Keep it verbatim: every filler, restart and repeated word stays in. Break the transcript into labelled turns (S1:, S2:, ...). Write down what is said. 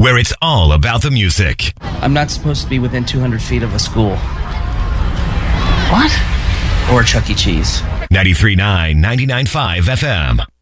S1: where it's all about the music.
S2: I'm not supposed to be within two hundred feet of a school.
S3: What?
S2: Or Chuck E. Cheese.
S1: ninety-three point nine, ninety-nine point five F M.